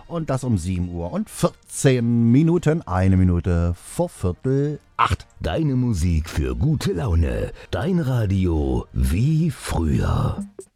Und das um 7 Uhr und 14 Minuten, 1 Minute vor 7:45. Deine Musik für gute Laune. Dein Radio wie früher.